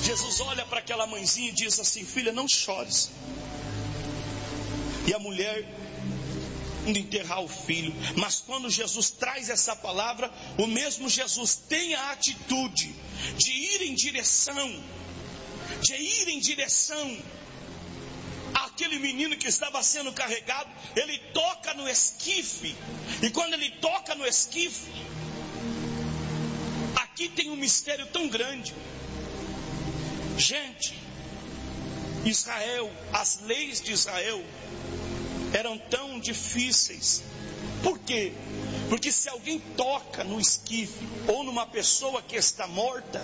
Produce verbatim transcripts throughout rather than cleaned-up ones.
Jesus olha para aquela mãezinha e diz assim: filha, não chores. E a mulher indo enterrar o filho. Mas quando Jesus traz essa palavra, o mesmo Jesus tem a atitude de ir em direção, de ir em direção àquele menino que estava sendo carregado. Ele toca no esquife, e quando ele toca no esquife, aqui tem um mistério tão grande. Gente, Israel, as leis de Israel eram tão difíceis. Por quê? Porque se alguém toca no esquife ou numa pessoa que está morta,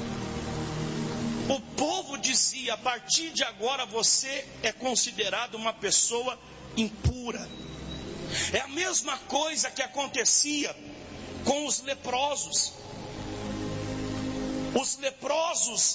o povo dizia: a partir de agora você é considerado uma pessoa impura. É a mesma coisa que acontecia com os leprosos. Os leprosos,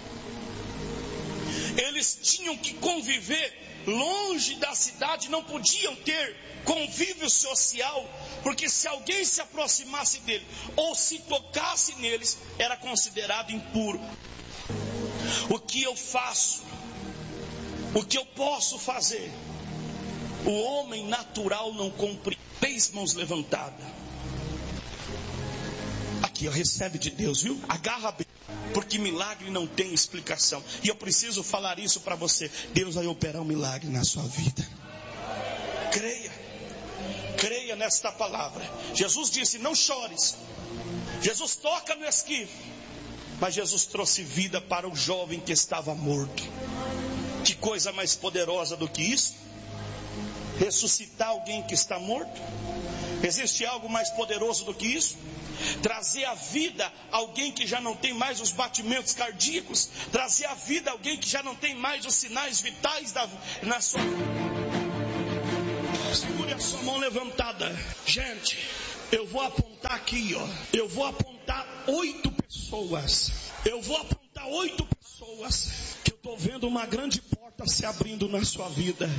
eles tinham que conviver longe da cidade, não podiam ter convívio social, porque se alguém se aproximasse dele ou se tocasse neles, era considerado impuro. O que eu faço? O que eu posso fazer? O homem natural não compreende. Três mãos levantadas. Aqui, ó, recebe de Deus, viu? Agarra bem, porque milagre não tem explicação. E eu preciso falar isso para você. Deus vai operar um milagre na sua vida. Creia. Creia nesta palavra. Jesus disse: não chores. Jesus toca no esquife, mas Jesus trouxe vida para o jovem que estava morto. Que coisa mais poderosa do que isso? Ressuscitar alguém que está morto? Existe algo mais poderoso do que isso? Trazer a vida a alguém que já não tem mais os batimentos cardíacos, trazer a vida a alguém que já não tem mais os sinais vitais da, na sua... Segure a sua mão levantada. Gente, eu vou apontar aqui, ó. Eu vou apontar oito pessoas. Eu vou apontar oito pessoas que eu estou vendo uma grande porta se abrindo na sua vida.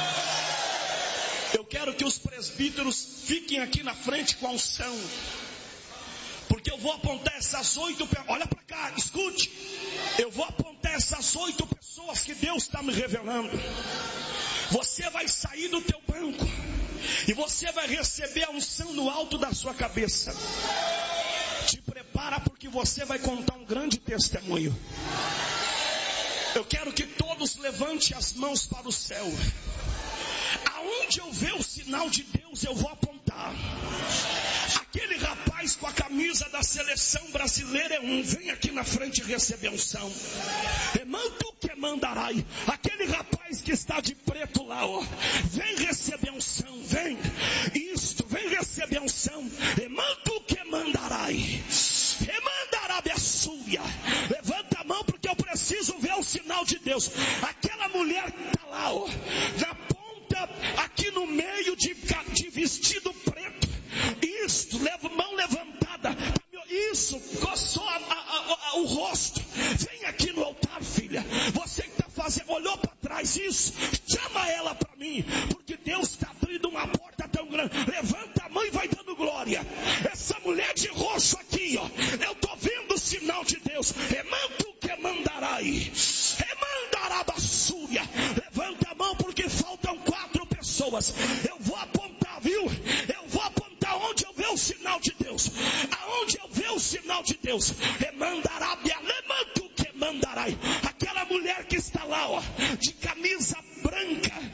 Eu quero que os presbíteros fiquem aqui na frente com a unção, porque eu vou apontar essas oito pessoas. Olha para cá, escute. Eu vou apontar essas oito pessoas que Deus está me revelando. Você vai sair do teu banco e você vai receber a unção no alto da sua cabeça. Te prepara, porque você vai contar um grande testemunho. Eu quero que todos levantem as mãos para o céu. Aonde eu ver o sinal de Deus, eu vou apontar. Aquele rapaz com a camisa da seleção brasileira é um. Vem aqui na frente receber unção. Emanto que mandarai. Aquele rapaz que está de preto lá, ó, vem receber unção. Vem. Isto, vem receber unção. Emanto que mandarai. Emandará a súria. Levanta a mão, porque eu preciso ver o sinal de Deus. Aquela mulher que está lá, ó, na ponta, aqui no meio de, de vestido preto. Isto, leva, mão levantada. Isso, coçou a, a, a, o rosto. Vem aqui no altar, filha. Você que está fazendo, olhou para trás. Isso, chama ela para mim, porque Deus está abrindo uma porta tão grande. Levanta a mão e vai dando glória. Essa mulher de roxo aqui, ó, eu estou vendo o sinal de Deus. Emanto que mandarai. Emandará bassúria. Levanta a mão, porque faltam quatro pessoas. Eu vou apontar, viu? Eu vou apontar onde eu ver o sinal de Deus. Aonde eu ver o sinal de Deus. Emandará, lemanto que mandarai. Aquela mulher que está lá, ó, de camisa branca.